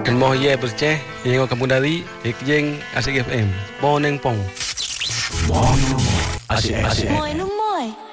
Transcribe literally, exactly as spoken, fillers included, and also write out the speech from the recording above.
Kemoh ye berceh yang kampung dari ikjeng Asik F M. Boneng pong. Asyik asyik. Moi, no moi.